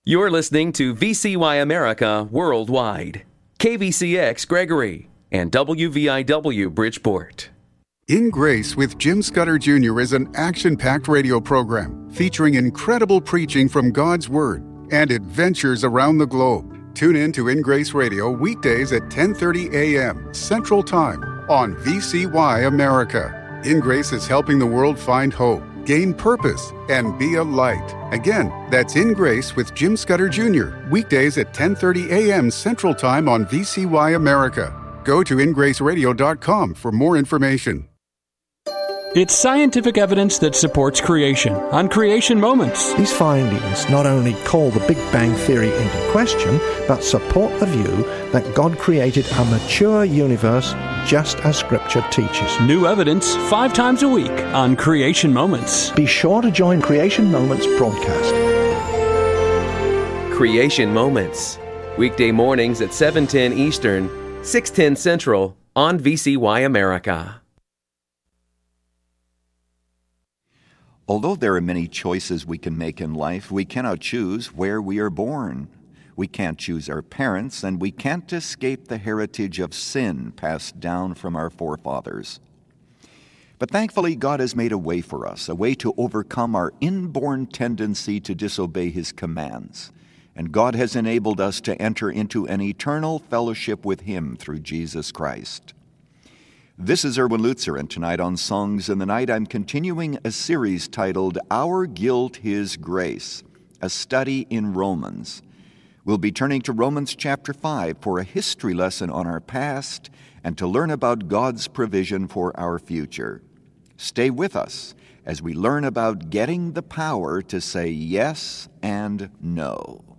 You're listening to VCY America Worldwide, KVCX Gregory, and WVIW Bridgeport. In Grace with Jim Scudder Jr. is an action-packed radio program featuring incredible preaching from God's Word and adventures around the globe. Tune in to In Grace Radio weekdays at 10:30 a.m. Central Time on VCY America. In Grace is helping the world find hope, gain purpose, and be a light. Again, that's In Grace with Jim Scudder Jr. weekdays at 10:30 a.m. Central Time on VCY America. Go to ingraceradio.com for more information. It's scientific evidence that supports creation on Creation Moments. These findings not only call the Big Bang Theory into question, but support the view that God created a mature universe just as Scripture teaches. New evidence 5 times a week on Creation Moments. Be sure to join Creation Moments broadcast. Creation Moments, weekday mornings at 7:10 Eastern, 6:10 Central on VCY America. Although there are many choices we can make in life, we cannot choose where we are born. We can't choose our parents, and we can't escape the heritage of sin passed down from our forefathers. But thankfully, God has made a way for us, a way to overcome our inborn tendency to disobey His commands. And God has enabled us to enter into an eternal fellowship with Him through Jesus Christ. This is Erwin Lutzer, and tonight on Songs in the Night, I'm continuing a series titled Our Guilt, His Grace, a study in Romans. We'll be turning to Romans chapter 5 for a history lesson on our past and to learn about God's provision for our future. Stay with us as we learn about getting the power to say yes and no.